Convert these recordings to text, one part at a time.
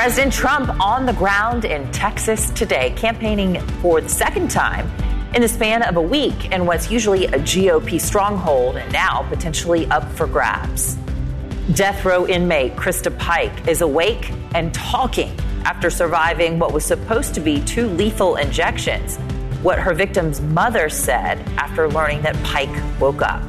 President Trump on the ground in Texas today, campaigning for the second time in the span of a week in what's usually a GOP stronghold and now potentially up for grabs. Death row inmate Krista Pike is awake and talking after surviving what was supposed to be 2 lethal injections. What her victim's mother said after learning that Pike woke up.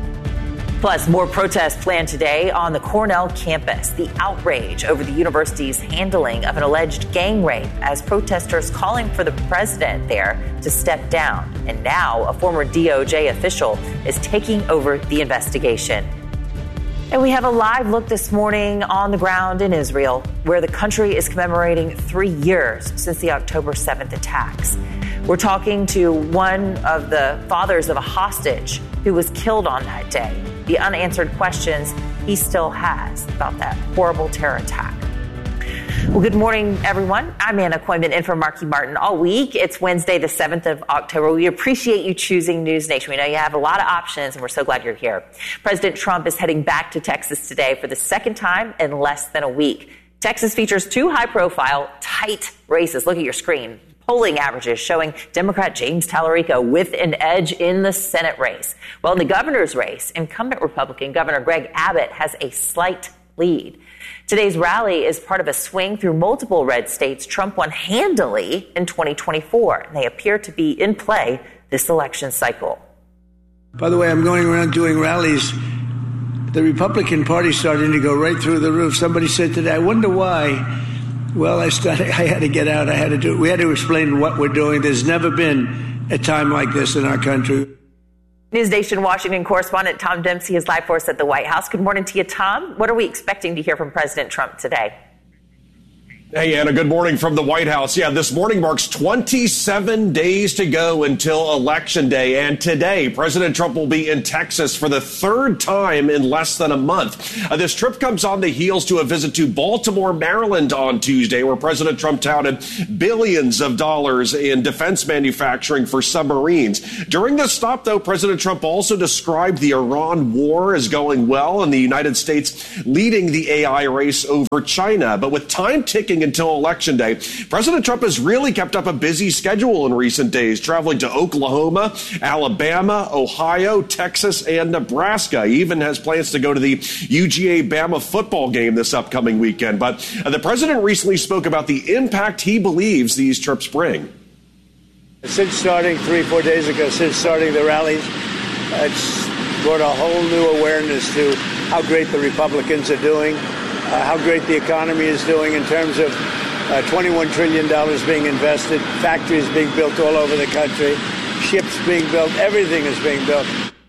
Plus, more protests planned today on the Cornell campus. The outrage over the university's handling of an alleged gang rape as protesters calling for the president there to step down. And now a former DOJ official is taking over the investigation. And we have a live look this morning on the ground in Israel, where the country is commemorating 3 years since the October 7th attacks. We're talking to one of the fathers of a hostage who was killed on that day. The unanswered questions he still has about that horrible terror attack. Well, good morning, everyone. I'm Anna Coyman in for Marky Martin all week. It's Wednesday, the 7th of October. We appreciate you choosing News Nation. We know you have a lot of options, and we're so glad you're here. President Trump is heading back to Texas today for the second time in less than a week. Texas features 2 high-profile, tight races. Look at your screen. Polling averages showing Democrat James Tallarico with an edge in the Senate race. Well, in the governor's race, incumbent Republican Governor Greg Abbott has a slight lead. Today's rally is part of a swing through multiple red states Trump won handily in 2024, and they appear to be in play this election cycle. By the way, I'm going around doing rallies. The Republican Party starting to go right through the roof. Somebody said today, I wonder why. Well, I had to get out. We had to explain what we're doing. There's never been a time like this in our country. News Nation Washington correspondent Tom Dempsey is live for us at the White House. Good morning to you, Tom. What are we expecting to hear from President Trump today? Hey, Anna, good morning from the White House. Yeah, this morning marks 27 days to go until Election Day. And today, President Trump will be in Texas for the 3rd time in less than a month. This trip comes on the heels to a visit to Baltimore, Maryland on Tuesday, where President Trump touted billions of dollars in defense manufacturing for submarines. During this stop, though, President Trump also described the Iran war as going well and the United States leading the AI race over China. But with time ticking until Election Day, President Trump has really kept up a busy schedule in recent days, traveling to Oklahoma, Alabama, Ohio, Texas, and Nebraska. He even has plans to go to the UGA-Bama football game this upcoming weekend. But the president recently spoke about the impact he believes these trips bring. Since starting 3-4 days ago, since starting the rallies, it's brought a whole new awareness to how great the Republicans are doing, how great the economy is doing in terms of $21 trillion being invested, factories being built all over the country, ships being built, everything is being built.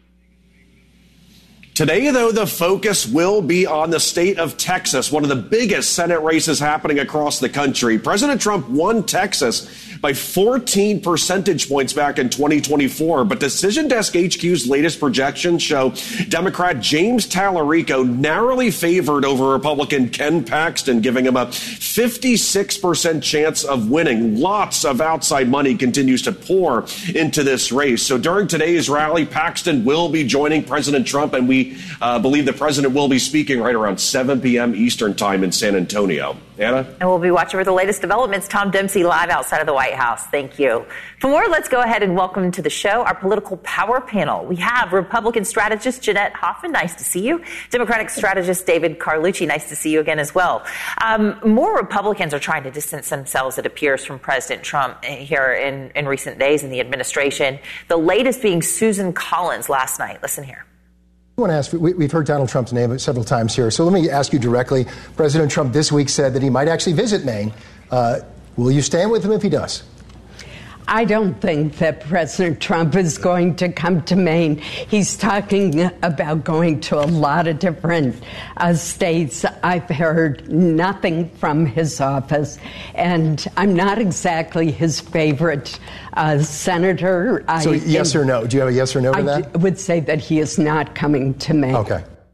Today, though, the focus will be on the state of Texas, one of the biggest Senate races happening across the country. President Trump won Texas by 14 percentage points back in 2024. But Decision Desk HQ's latest projections show Democrat James Tallarico narrowly favored over Republican Ken Paxton, giving him a 56% chance of winning. Lots of outside money continues to pour into this race. So during today's rally, Paxton will be joining President Trump, and we believe the president will be speaking right around 7 p.m. Eastern time in San Antonio. Anna? And we'll be watching for the latest developments. Tom Dempsey live outside of the White House. Thank you. For more, let's go ahead and welcome to the show our political power panel. We have Republican strategist Jeanette Hoffman. Nice to see you. Democratic strategist David Carlucci. Nice to see you again as well. More Republicans are trying to distance themselves, it appears, from President Trump here in recent days in the administration. The latest being Susan Collins last night. Listen here. I want to ask, we've heard Donald Trump's name several times here, so let me ask you directly. President Trump this week said that he might actually visit Maine. Will you stand with him if he does? I don't think that President Trump is going to come to Maine. He's talking about going to a lot of different states. I've heard nothing from his office, and I'm not exactly his favorite senator. So yes or no? Do you have a yes or no to that? I would say that he is not coming to Maine. Okay.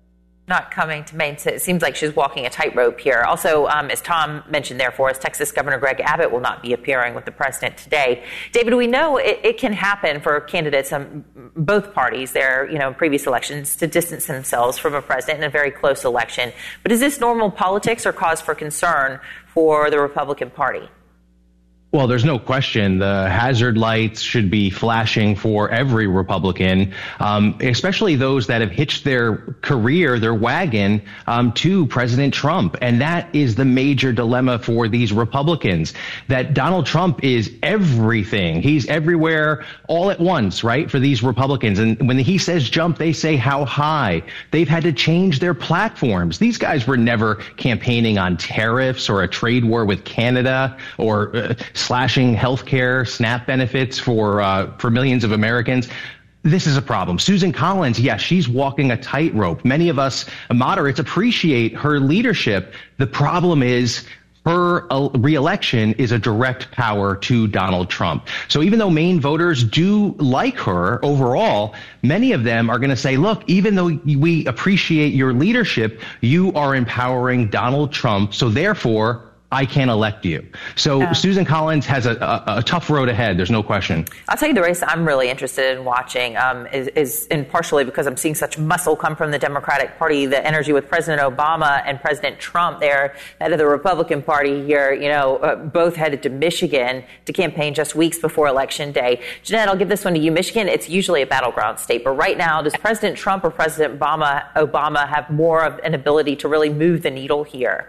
not coming to Maine. It seems like she's walking a tightrope here. Also, as Tom mentioned there for us, Texas Governor Greg Abbott will not be appearing with the president today. David, we know it can happen for candidates on both parties there, in previous elections to distance themselves from a president in a very close election. But is this normal politics or cause for concern for the Republican Party? Well, there's no question the hazard lights should be flashing for every Republican, especially those that have hitched their career, their wagon, to President Trump. And that is the major dilemma for these Republicans, that Donald Trump is everything. He's everywhere all at once, right, for these Republicans. And when he says jump, they say how high. They've had to change their platforms. These guys were never campaigning on tariffs or a trade war with Canada or slashing healthcare SNAP benefits for millions of Americans. This is a problem. Susan Collins, yes, she's walking a tightrope. Many of us moderates appreciate her leadership. The problem is her re-election is a direct power to Donald Trump. So even though Maine voters do like her overall, many of them are going to say, look, even though we appreciate your leadership, you are empowering Donald Trump. So therefore, I can't elect you. So Susan Collins has a tough road ahead. There's no question. I'll tell you the race I'm really interested in watching is and partially because I'm seeing such muscle come from the Democratic Party, the energy with President Obama and President Trump there, head of the Republican Party here, both headed to Michigan to campaign just weeks before Election Day. Jeanette, I'll give this one to you. Michigan, it's usually a battleground state, but right now, does President Trump or President Obama have more of an ability to really move the needle here?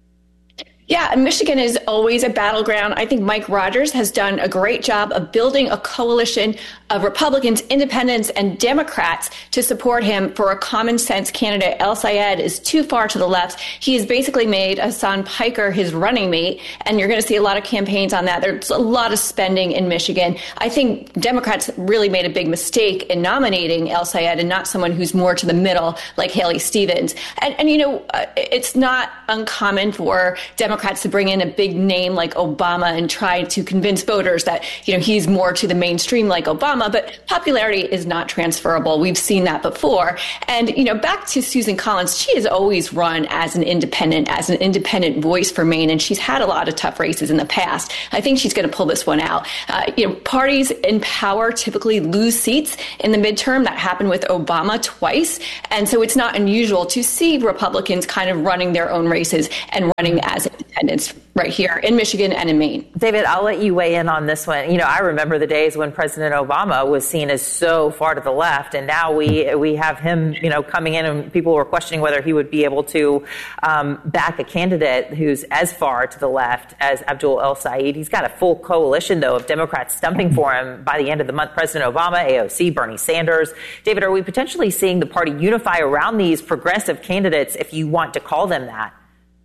Yeah, Michigan is always a battleground. I think Mike Rogers has done a great job of building a coalition of Republicans, independents, and Democrats to support him for a common sense candidate. El Sayed is too far to the left. He has basically made Hassan Piker his running mate, and you're going to see a lot of campaigns on that. There's a lot of spending in Michigan. I think Democrats really made a big mistake in nominating El Sayed and not someone who's more to the middle like Haley Stevens. And it's not uncommon for Democrats to bring in a big name like Obama and try to convince voters that, he's more to the mainstream like Obama, but popularity is not transferable. We've seen that before. And, back to Susan Collins, she has always run as an independent voice for Maine, and she's had a lot of tough races in the past. I think she's going to pull this one out. Parties in power typically lose seats in the midterm. That happened with Obama twice. And so it's not unusual to see Republicans kind of running their own races and running as independents right here in Michigan and in Maine. David, I'll let you weigh in on this one. I remember the days when President Obama was seen as so far to the left, and now we have him, coming in, and people were questioning whether he would be able to back a candidate who's as far to the left as Abdul El Sayed. He's got a full coalition, though, of Democrats stumping for him by the end of the month. President Obama, AOC, Bernie Sanders. David, are we potentially seeing the party unify around these progressive candidates, if you want to call them that?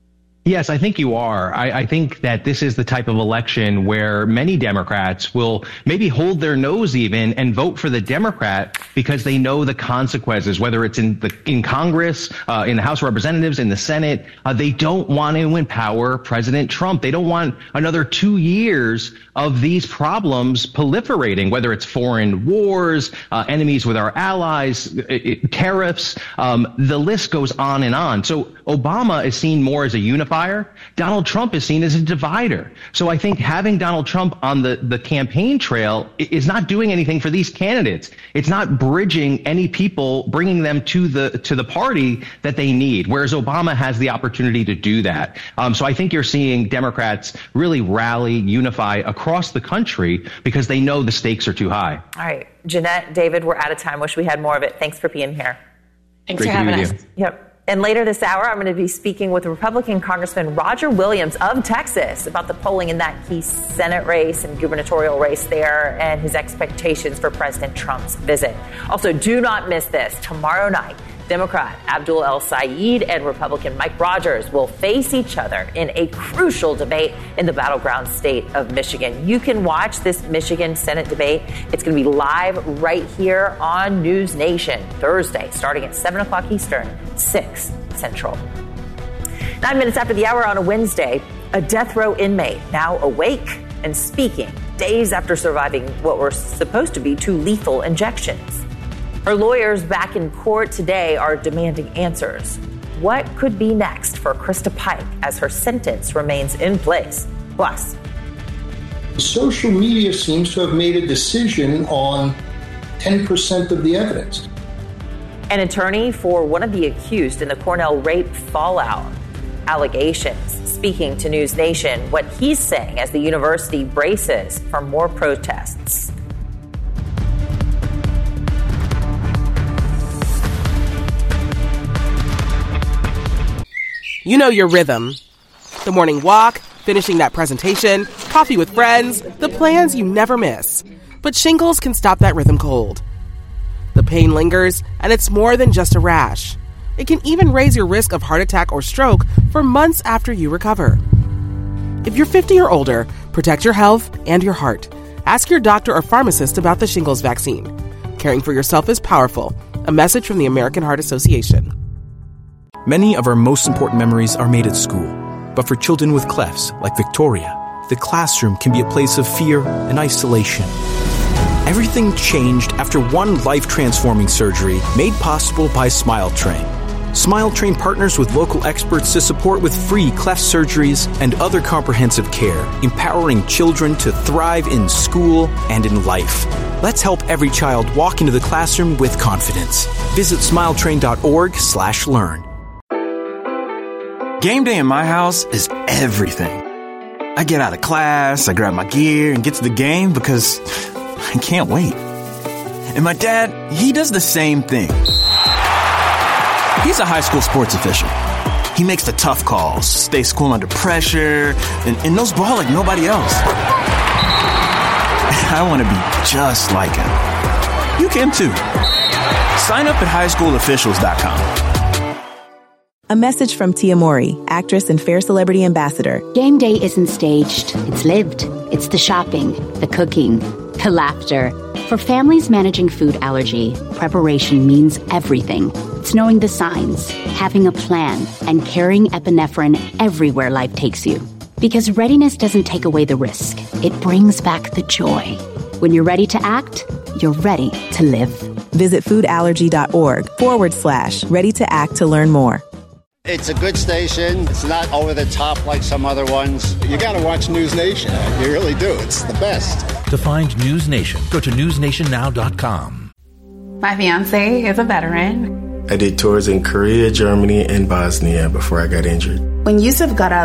Yes, I think you are. I think that this is the type of election where many Democrats will maybe hold their nose even and vote for the Democrat because they know the consequences, whether it's in Congress, in the House of Representatives, in the Senate. They don't want to empower President Trump. They don't want another 2 years of these problems proliferating, whether it's foreign wars, enemies with our allies, tariffs. The list goes on and on. So Obama is seen more as a unifier. Donald Trump is seen as a divider. So I think having Donald Trump on the campaign trail is not doing anything for these candidates. It's not bridging any people, bringing them to the party that they need, whereas Obama has the opportunity to do that. So I think you're seeing Democrats really rally, unify across the country because they know the stakes are too high. All right. Jeanette, David, we're out of time. Wish we had more of it. Thanks for being here. Thanks for having us. Yep. And later this hour, I'm going to be speaking with Republican Congressman Roger Williams of Texas about the polling in that key Senate race and gubernatorial race there and his expectations for President Trump's visit. Also, do not miss this. Tomorrow night, Democrat Abdul El Sayed and Republican Mike Rogers will face each other in a crucial debate in the battleground state of Michigan. You can watch this Michigan Senate debate. It's going to be live right here on News Nation Thursday, starting at 7 o'clock Eastern, 6 Central. 9 minutes after the hour on a Wednesday, a death row inmate now awake and speaking days after surviving what were supposed to be 2 lethal injections. Her lawyers back in court today are demanding answers. What could be next for Krista Pike as her sentence remains in place? Plus, social media seems to have made a decision on 10% of the evidence. An attorney for one of the accused in the Cornell rape fallout allegations speaking to News Nation what he's saying as the university braces for more protests. You know your rhythm. The morning walk, finishing that presentation, coffee with friends, the plans you never miss. But shingles can stop that rhythm cold. The pain lingers, and it's more than just a rash. It can even raise your risk of heart attack or stroke for months after you recover. If you're 50 or older, protect your health and your heart. Ask your doctor or pharmacist about the shingles vaccine. Caring for yourself is powerful. A message from the American Heart Association. Many of our most important memories are made at school. But for children with clefts, like Victoria, the classroom can be a place of fear and isolation. Everything changed after one life-transforming surgery made possible by Smile Train. Smile Train partners with local experts to support with free cleft surgeries and other comprehensive care, empowering children to thrive in school and in life. Let's help every child walk into the classroom with confidence. Visit smiletrain.org/learn. Game day in my house is everything. I get out of class, I grab my gear, and get to the game because I can't wait. And my dad, he does the same thing. He's a high school sports official. He makes the tough calls, stays cool under pressure, and knows ball like nobody else. I want to be just like him. You can too. Sign up at highschoolofficials.com. A message from Tia Mori, actress and Fair Celebrity Ambassador. Game day isn't staged. It's lived. It's the shopping, the cooking, the laughter. For families managing food allergy, preparation means everything. It's knowing the signs, having a plan, and carrying epinephrine everywhere life takes you. Because readiness doesn't take away the risk. It brings back the joy. When you're ready to act, you're ready to live. Visit foodallergy.org/ready to act to learn more. It's a good station. It's not over the top like some other ones. You got to watch News Nation. You really do. It's the best. To find News Nation, go to newsnationnow.com. My fiance is a veteran. I did tours in Korea, Germany, and Bosnia before I got injured. When Yusuf got out